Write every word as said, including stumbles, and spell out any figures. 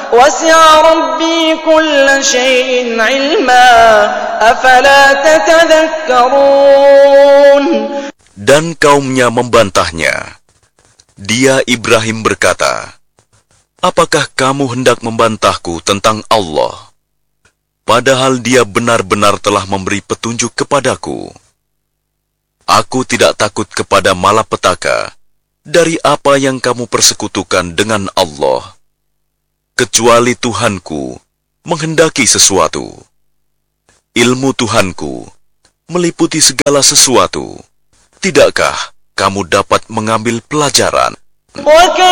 وسع ربي كل شيء علما أفلا تتذكرون. Dan kaumnya membantahnya. Dia Ibrahim berkata, apakah kamu hendak membantahku tentang Allah? Padahal dia benar-benar telah memberi petunjuk kepadaku. Aku tidak takut kepada malapetaka dari apa yang kamu persekutukan dengan Allah, kecuali Tuhanku menghendaki sesuatu. Ilmu Tuhanku meliputi segala sesuatu. Tidakkah kamu dapat mengambil pelajaran?